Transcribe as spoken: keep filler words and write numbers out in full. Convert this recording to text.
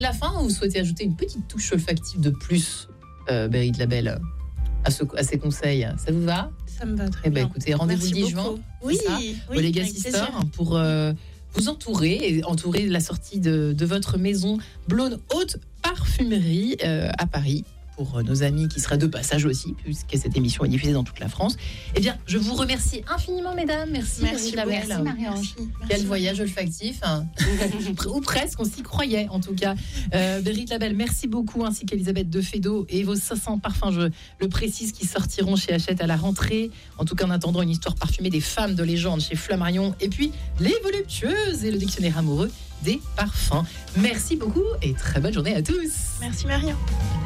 la fin, vous souhaitez ajouter une petite touche olfactive de plus, euh, Berry de Label, à, ce, à ces conseils. Ça vous va? Ça me va très eh bien. ben, écoutez, rendez-vous le dix juin. Oui, au oui, Legacy Store pour euh, vous entourer et entourer la sortie de, de votre maison Blonde Haute Parfumerie euh, à Paris. Pour nos amis qui seraient de passage aussi, puisque cette émission est diffusée dans toute la France. Eh bien, je vous remercie infiniment, mesdames. Merci, merci, Berry merci Marie-Ange. Quel voyage olfactif, hein. Ou presque, on s'y croyait en tout cas. Euh, Berry de Label, merci beaucoup, ainsi qu'Elisabeth de Fédot et vos cinq cents parfums, je le précise, qui sortiront chez Hachette à la rentrée. En tout cas, en attendant, une histoire parfumée des femmes de légende chez Flammarion. Et puis, les voluptueuses et le dictionnaire amoureux des parfums. Merci beaucoup et très bonne journée à tous. Merci Marion.